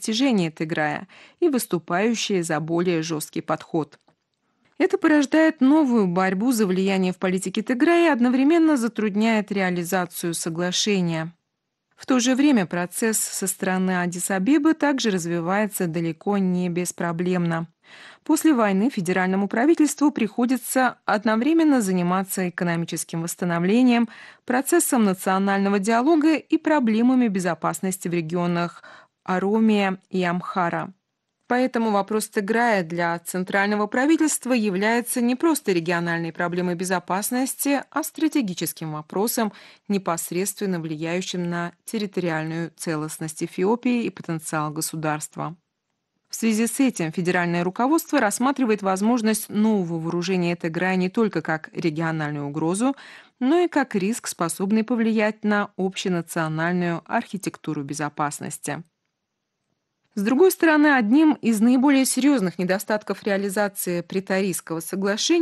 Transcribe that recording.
достижения Теграя и выступающие за более жесткий подход. Это порождает новую борьбу за влияние в политике Теграя и одновременно затрудняет реализацию соглашения. В то же время процесс со стороны Аддис-Абебы также развивается далеко не беспроблемно. После войны федеральному правительству приходится одновременно заниматься экономическим восстановлением, процессом национального диалога и проблемами безопасности в регионах Оромия и Амхара. Поэтому вопрос Теграя для центрального правительства является не просто региональной проблемой безопасности, а стратегическим вопросом, непосредственно влияющим на территориальную целостность Эфиопии и потенциал государства. В связи с этим федеральное руководство рассматривает возможность нового вооружения Теграя не только как региональную угрозу, но и как риск, способный повлиять на общенациональную архитектуру безопасности. С другой стороны, одним из наиболее серьезных недостатков реализации Преторийского соглашения